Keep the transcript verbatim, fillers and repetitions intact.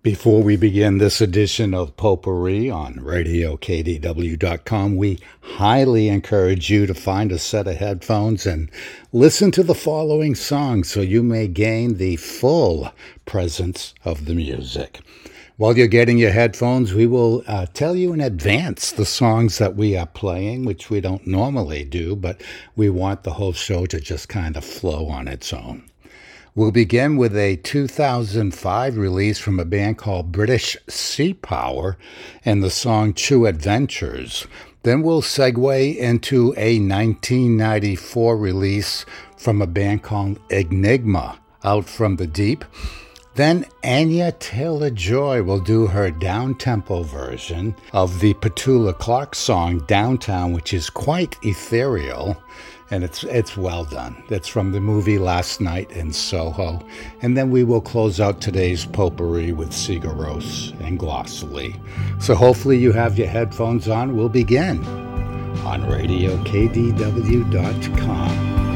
Before we begin this edition of Potpourri on radio k d w dot com, we highly encourage you to find a set of headphones and listen to the following songs so you may gain the full presence of the music. While you're getting your headphones, we will uh, tell you in advance the songs that we are playing, which we don't normally do, but we want the whole show to just kind of flow on its own. We'll begin with a two thousand five release from a band called British Sea Power and the song True Adventures. Then we'll segue into a nineteen ninety-four release from a band called Enigma, Out from the Deep. Then Anya Taylor-Joy will do her down-tempo version of the Petula Clark song Downtown, which is quite ethereal, and it's it's well done. It's from the movie Last Night in Soho. And then we will close out today's potpourri with Sigur Rós and Glossally. So hopefully you have your headphones on. We'll begin on radio k d w dot com.